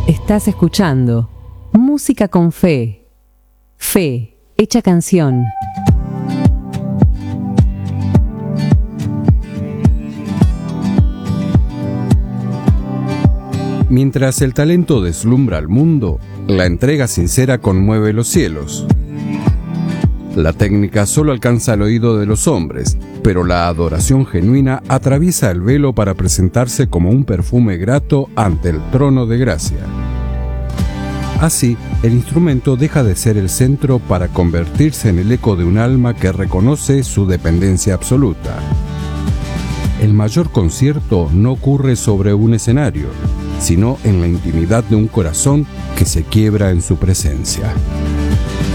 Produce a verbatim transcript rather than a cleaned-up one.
Estás escuchando Música con Fe. Fe, hecha canción. Mientras el talento deslumbra al mundo, la entrega sincera conmueve los cielos. La técnica solo alcanza el oído de los hombres, pero la adoración genuina atraviesa el velo para presentarse como un perfume grato ante el trono de gracia. Así, el instrumento deja de ser el centro para convertirse en el eco de un alma que reconoce su dependencia absoluta. El mayor concierto no ocurre sobre un escenario, sino en la intimidad de un corazón que se quiebra en su presencia.